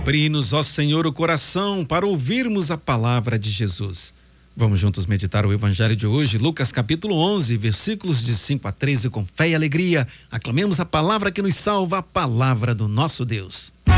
Abri-nos, ó Senhor, o coração para ouvirmos a palavra de Jesus. Vamos juntos meditar o evangelho de hoje, Lucas capítulo 11, versículos de 5 a 13, com fé e alegria. Aclamemos a palavra que nos salva, a palavra do nosso Deus.